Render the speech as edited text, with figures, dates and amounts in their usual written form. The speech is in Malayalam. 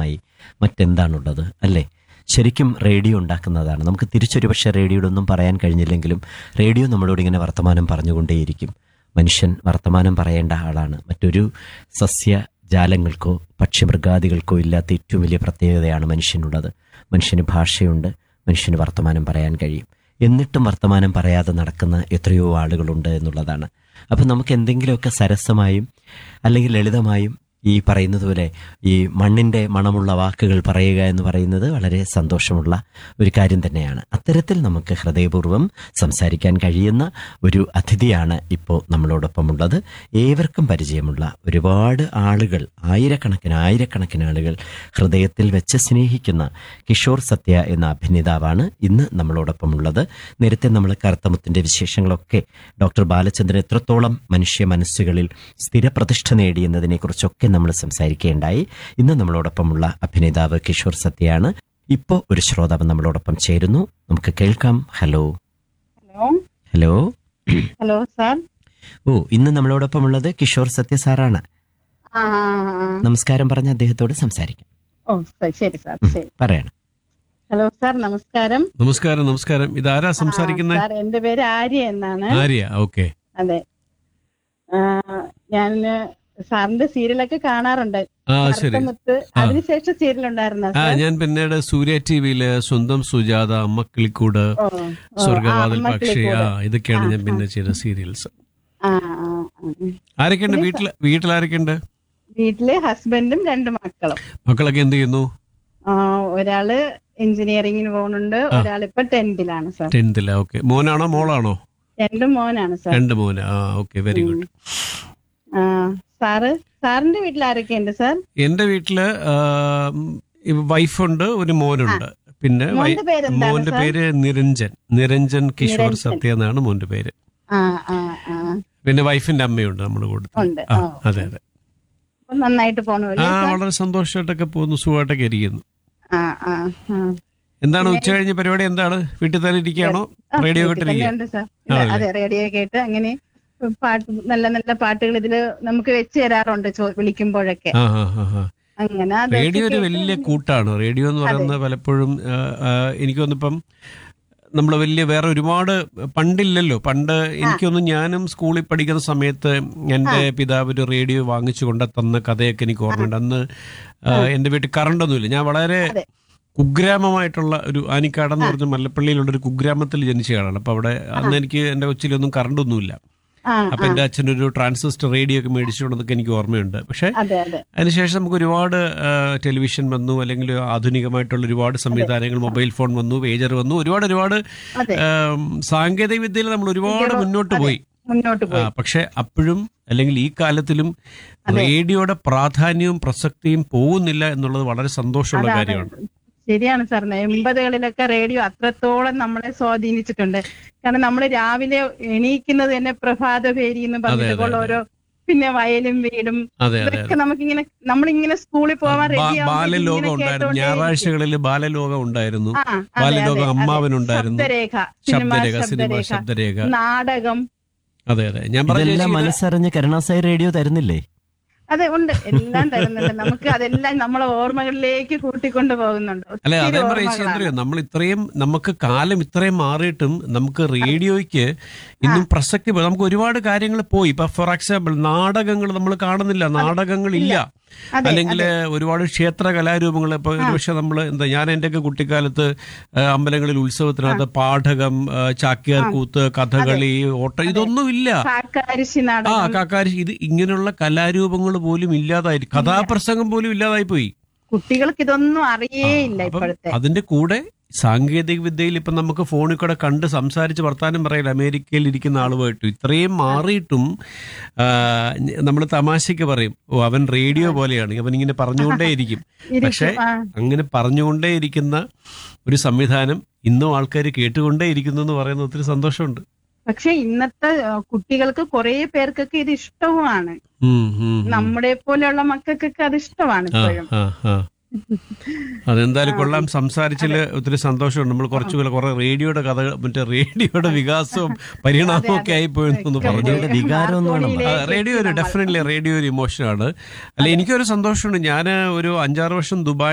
സരസമായി മറ്റെന്താണുള്ളത് അല്ലേ? ശരിക്കും റേഡിയോ ഉണ്ടാക്കുന്നതാണ്. നമുക്ക് തിരിച്ചൊരു പക്ഷേ റേഡിയോയുടെ ഒന്നും പറയാൻ കഴിഞ്ഞില്ലെങ്കിലും റേഡിയോ നമ്മളോട് ഇങ്ങനെ വർത്തമാനം പറഞ്ഞുകൊണ്ടേയിരിക്കും. മനുഷ്യൻ വർത്തമാനം പറയേണ്ട ആളാണ്. മറ്റൊരു സസ്യജാലങ്ങൾക്കോ പക്ഷിമൃഗാദികൾക്കോ ഇല്ലാത്ത ഏറ്റവും വലിയ പ്രത്യേകതയാണ് മനുഷ്യനുള്ളത്. മനുഷ്യന് ഭാഷയുണ്ട്, മനുഷ്യന് വർത്തമാനം പറയാൻ കഴിയും. എന്നിട്ടും വർത്തമാനം പറയാതെ നടക്കുന്ന എത്രയോ ആളുകളുണ്ട് എന്നുള്ളതാണ്. അപ്പം നമുക്ക് എന്തെങ്കിലുമൊക്കെ സരസമായും അല്ലെങ്കിൽ ലളിതമായും ഈ പറയുന്നത് പോലെ ഈ മണ്ണിൻ്റെ മണമുള്ള വാക്കുകൾ പറയുക എന്ന് പറയുന്നത് വളരെ സന്തോഷമുള്ള ഒരു കാര്യം തന്നെയാണ്. അത്തരത്തിൽ നമുക്ക് ഹൃദയപൂർവ്വം സംസാരിക്കാൻ കഴിയുന്ന ഒരു അതിഥിയാണ് ഇപ്പോൾ നമ്മളോടൊപ്പമുള്ളത്. ഏവർക്കും പരിചയമുള്ള ഒരുപാട് ആളുകൾ, ആയിരക്കണക്കിന് ആളുകൾ ഹൃദയത്തിൽ വെച്ച് സ്നേഹിക്കുന്ന കിഷോർ സത്യ എന്ന അഭിനേതാവാണ് ഇന്ന് നമ്മളോടൊപ്പമുള്ളത്. നേരത്തെ നമ്മൾ കറുത്തമുത്തിൻ്റെ വിശേഷങ്ങളൊക്കെ, ഡോക്ടർ ബാലചന്ദ്രൻ എത്രത്തോളം മനുഷ്യ മനസ്സുകളിൽ സ്ഥിരപ്രതിഷ്ഠ നേടിയെന്നതിനെക്കുറിച്ചൊക്കെ നമ്മൾ സംസാരിക്കുകയുണ്ടായി. ഇന്ന് നമ്മളോടൊപ്പമുള്ള അഭിനേതാവ് കിഷോർ സത്യയാണ്. ഇപ്പോൾ ഒരു ശ്രോതാവ് നമ്മളോടൊപ്പം ചേരുന്നു, നമുക്ക് കേൾക്കാം. Hello hello hello sir. ഇന്ന് നമ്മളോടൊപ്പമുള്ളത് കിഷോർ സത്യ സാറാണ്. നമസ്കാരം പറഞ്ഞ അദ്ദേഹത്തോട് സംസാരിക്കാം. ശരി സാർ, ശരി. പറയണം. ഹലോ സാർ, നമസ്കാരം. നമസ്കാരം. നമസ്കാരം. ഇതാരാ സംസാരിക്കുന്നത്? സാർ, എന്റെ പേര് ആര്യ എന്നാണ്. ആര്യ, ഓക്കെ. അതെ, ഞാൻ സാറിന്റെ സീരിയലൊക്കെ കാണാറുണ്ട്. കറുത്തമുത്ത്, അതിനുശേഷം സീരിയൽ ഉണ്ടായിരുന്ന ഞാൻ പിന്നീട് സൂര്യ ടിവിയില് സ്വന്തം സുജാത, അമ്മക്കിളിക്കൂട്, സ്വർഗവാതിൽ പക്ഷി, ഇതൊക്കെയാണ് ഞാൻ പിന്നെ ചെയ്ത സീരിയൽസ്. ആരൊക്കെയുണ്ട് വീട്ടിലാരൊക്കെയുണ്ട്? വീട്ടില് ഹസ്ബൻഡും 2 മക്കളും. മക്കളൊക്കെ എന്ത് ചെയ്യുന്നു? ഒരാള് എഞ്ചിനീയറിംഗിന് പോകുന്നുണ്ട്, ഒരാളിപ്പോ 10th-ലാണ് സാർ. 10th-ലാ, ഓക്കെ. മോനാണോ മോളാണോ? 2 മോനാണ് സാർ. 2 മോന്. Okay, very good. സാറിന്റെ വീട്ടിൽ ആരൊക്കെയുണ്ട് സാർ? എന്റെ വീട്ടില് വൈഫുണ്ട്, ഒരു മോനുണ്ട്. പിന്നെ മോന്റെ പേര് നിരഞ്ജൻ കിഷോർ സത്യ എന്നാണ് മോന്റെ പേര്. പിന്നെ വൈഫിന്റെ അമ്മയുണ്ട് നമ്മുടെ കൂടെ. അതെ അതെ. നന്നായിട്ട് പോണു. വളരെ സന്തോഷമായിട്ടൊക്കെ പോകുന്നു, സുഖമായിട്ടൊക്കെ ഇരിക്കുന്നു. എന്താണ് ഉച്ച കഴിഞ്ഞ പരിപാടി? എന്താണ്, വീട്ടിൽ തന്നെ ഇരിക്കുകയാണോ? റേഡിയോ കേട്ടിരിക്കുക? അതെ, റേഡിയോ കേട്ട് അങ്ങനെ പാട്ട്, നല്ല നല്ല പാട്ടുകൾ ഇതില് നമുക്ക് വെച്ച് തരാറുണ്ട് വിളിക്കുമ്പോഴൊക്കെ. അങ്ങനെ റേഡിയോ ഒരു വലിയ കൂട്ടാണ്. റേഡിയോ എന്ന് പറയുന്നത് പലപ്പോഴും എനിക്ക് തോന്നിപ്പം നമ്മൾ വലിയ വേറെ ഒരുപാട് പണ്ടില്ലല്ലോ. പണ്ട് എനിക്കൊന്നും, ഞാനും സ്കൂളിൽ പഠിക്കുന്ന സമയത്ത് എൻ്റെ പിതാവ് ഒരു റേഡിയോ വാങ്ങിച്ചു കൊണ്ട് തന്ന കഥയൊക്കെ എനിക്ക് ഓർമ്മയുണ്ട്. അന്ന് എൻ്റെ വീട്ടിൽ കറണ്ടൊന്നുമില്ല. ഞാൻ വളരെ കുഗ്രാമമായിട്ടുള്ള ഒരു ആനിക്കാട് എന്ന് പറഞ്ഞ മല്ലപ്പള്ളിയിലുള്ള ഒരു കുഗ്രാമത്തിൽ ജനിച്ച ആളാണ്. അപ്പൊ അവിടെ അന്ന് എനിക്ക് എൻ്റെ കൊച്ചിയിലൊന്നും കറണ്ടൊന്നുമില്ല. അപ്പൊ എന്റെ അച്ഛനൊരു ട്രാൻസിസ്റ്റർ റേഡിയോ ഒക്കെ മേടിച്ചുകൊണ്ടതൊക്കെ എനിക്ക് ഓർമ്മയുണ്ട്. പക്ഷെ അതിനുശേഷം നമുക്ക് ഒരുപാട് ടെലിവിഷൻ വന്നു, അല്ലെങ്കിൽ ആധുനികമായിട്ടുള്ള ഒരുപാട് സംവിധാനങ്ങൾ, മൊബൈൽ ഫോൺ വന്നു, പേജർ വന്നു, ഒരുപാട് സാങ്കേതിക വിദ്യയിൽ നമ്മൾ ഒരുപാട് മുന്നോട്ട് പോയി. പക്ഷെ അപ്പോഴും, അല്ലെങ്കിൽ ഈ കാലത്തിലും റേഡിയോയുടെ പ്രാധാന്യവും പ്രസക്തിയും പോകുന്നില്ല എന്നുള്ളത് വളരെ സന്തോഷമുള്ള കാര്യമാണ്. ശരിയാണ് സാർ. 80കളിലൊക്കെ റേഡിയോ അത്രത്തോളം നമ്മളെ സ്വാധീനിച്ചിട്ടുണ്ട്. കാരണം നമ്മൾ രാവിലെ എണീക്കുന്നത് തന്നെ പ്രഭാത ഭേരി എന്ന് പറഞ്ഞിട്ടുള്ള ഓരോ, പിന്നെ വയലും വീടും, ഇതൊക്കെ നമുക്കിങ്ങനെ, നമ്മളിങ്ങനെ സ്കൂളിൽ പോവാൻ റെഡി ബാലലോകം ഉണ്ടായിരുന്നു. ഞായറാഴ്ചകളിൽ ബാലലോകം ഉണ്ടായിരുന്നു. ബാലലോകം അമ്മാവനുണ്ടായിരുന്നു. സിനിമ ശബ്ദരേഖ, നാടകം. അതെ അതെ, ഞാൻ പറഞ്ഞ മനസ്സറിഞ്ഞ് കരുണാസായി റേഡിയോ തരുന്നില്ലേ? അതെ, ഉണ്ട്, എല്ലാം തരുന്നുണ്ട്. നമുക്ക് അതെല്ലാം നമ്മളെ ഓർമ്മകളിലേക്ക് കൂട്ടിക്കൊണ്ടു പോകുന്നുണ്ട്. അല്ലെ, അതേ പറയാം. നമ്മൾ ഇത്രയും, നമുക്ക് കാലം ഇത്രയും മാറിയിട്ടും നമുക്ക് റേഡിയോയ്ക്ക് ഇന്നും പ്രസക്തി. നമുക്ക് ഒരുപാട് കാര്യങ്ങൾ പോയി. ഇപ്പൊ ഫോർ എക്സാമ്പിൾ, നാടകങ്ങൾ നമ്മൾ കാണുന്നില്ല, നാടകങ്ങളില്ല. അല്ലെങ്കിൽ ഒരുപാട് ക്ഷേത്ര കലാരൂപങ്ങൾ. ഇപ്പൊ ഒരുപക്ഷെ നമ്മൾ ഞാൻ എന്റെയൊക്കെ കുട്ടിക്കാലത്ത് അമ്പലങ്ങളിൽ ഉത്സവത്തിനകത്ത് പാഠകം, ചാക്യാർ കൂത്ത്, കഥകളി, ഓട്ടം, ഇതൊന്നും ഇല്ല. കാക്കാരിശി, ഇത് ഇങ്ങനെയുള്ള കലാരൂപങ്ങൾ പോലും ഇല്ലാതായി, കഥാപ്രസംഗം പോലും ഇല്ലാതായി പോയി. കുട്ടികൾക്ക് ഇതൊന്നും അറിയേയില്ല. അതിന്റെ കൂടെ സാങ്കേതിക വിദ്യയിൽ ഇപ്പൊ നമുക്ക് ഫോണിൽ കൂടെ കണ്ട് സംസാരിച്ച് വർത്താനം പറയില്ല. അമേരിക്കയിൽ ഇരിക്കുന്ന ആളുമായിട്ട് ഇത്രയും മാറിയിട്ടും നമ്മൾ തമാശയ്ക്ക് പറയും, അവൻ റേഡിയോ പോലെയാണ്, അവൻ ഇങ്ങനെ പറഞ്ഞുകൊണ്ടേയിരിക്കും. പക്ഷെ അങ്ങനെ പറഞ്ഞുകൊണ്ടേയിരിക്കുന്ന ഒരു സംവിധാനം ഇന്നും ആൾക്കാർ കേട്ടുകൊണ്ടേയിരിക്കുന്നു എന്ന് പറയുന്നത് ഒത്തിരി സന്തോഷമുണ്ട്. പക്ഷെ ഇന്നത്തെ കുട്ടികൾക്ക് കുറെ പേർക്കൊക്കെ ഇത് ഇഷ്ടവുമാണ്. നമ്മുടെ പോലെയുള്ള മക്കൾക്കൊക്കെ അത് ഇഷ്ടമാണ് ഇപ്പോഴും. അതെന്തായാലും കൊള്ളാം. സംസാരിച്ചില് ഒത്തിരി സന്തോഷമുണ്ട്. നമ്മൾ കുറച്ചുകൂടെ കുറെ റേഡിയോയുടെ കഥകൾ, മറ്റേ റേഡിയോയുടെ വികാസവും പരിണാമവും ഒക്കെ ആയിപ്പോയെന്ന് പറഞ്ഞു. റേഡിയോ ഒരു ഡെഫിനറ്റ്ലി റേഡിയോ ഒരു ഇമോഷനാണ്. അല്ല, എനിക്കൊരു സന്തോഷമുണ്ട്. ഞാൻ ഒരു 5-6 വർഷം ദുബായ്